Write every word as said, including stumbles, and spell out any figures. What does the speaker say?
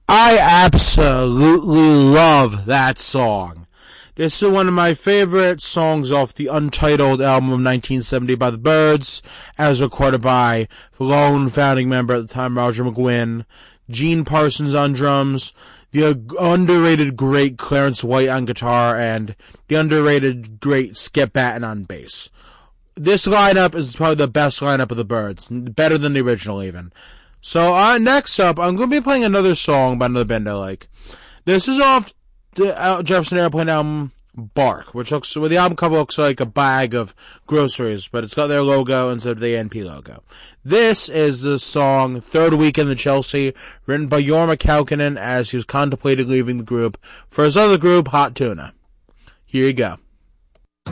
I absolutely love that song. This is one of my favorite songs off the Untitled album of nineteen seventy by the Byrds, as recorded by the lone founding member at the time, Roger McGuinn, Gene Parsons on drums, the underrated great Clarence White on guitar, and the underrated great Skip Batton on bass. This lineup is probably the best lineup of the Byrds, better than the original even. So uh, next up, I'm going to be playing another song by another band I like. This is off the uh, Jefferson Airplane album, Bark, which looks, well, the album cover looks like a bag of groceries, but it's got their logo instead of the A N P logo. This is the song Third Week in the Chelsea, written by Jorma Kaukonen as he was contemplating leaving the group for his other group, Hot Tuna. Here you go.